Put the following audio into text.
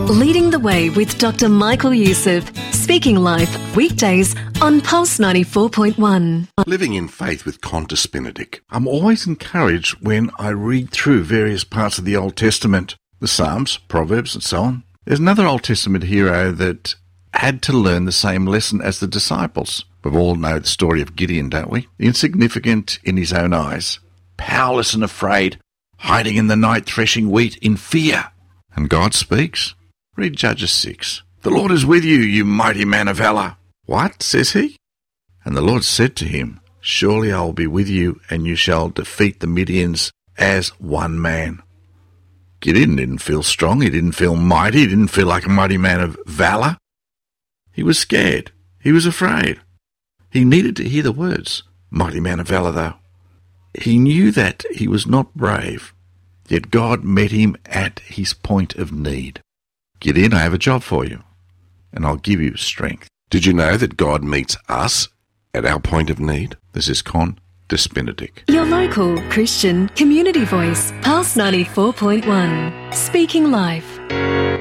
Leading the Way with Dr. Michael Youssef, speaking life weekdays on Pulse 94.1. Living in Faith with Qantas Benedict. I'm always encouraged when I read through various parts of the Old Testament, the Psalms, Proverbs and so on. There's another Old Testament hero that had to learn the same lesson as the disciples. We all know the story of Gideon, don't we? Insignificant in his own eyes, powerless and afraid, hiding in the night threshing wheat in fear. And God speaks. Read Judges 6. The Lord is with you, you mighty man of valor. What, says he? And the Lord said to him, surely I will be with you, and you shall defeat the Midians as one man. Gideon didn't feel strong, he didn't feel mighty, he didn't feel like a mighty man of valor. He was scared, he was afraid. He needed to hear the words, mighty man of valor though. He knew that he was not brave, yet God met him at his point of need. Gideon, I have a job for you, and I'll give you strength. Did you know that God meets us at our point of need? This is Qantas Benedict. Your local Christian community voice, Pulse 94.1, speaking life.